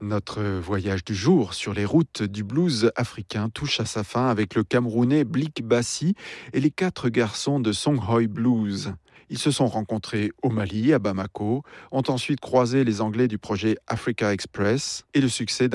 Notre voyage du jour sur les routes du blues africain touche à sa fin avec le Camerounais Blick Bassi et les 4 garçons de Songhoy Blues. Ils se sont rencontrés au Mali, à Bamako, ont ensuite croisé les Anglais du projet Africa Express et le succès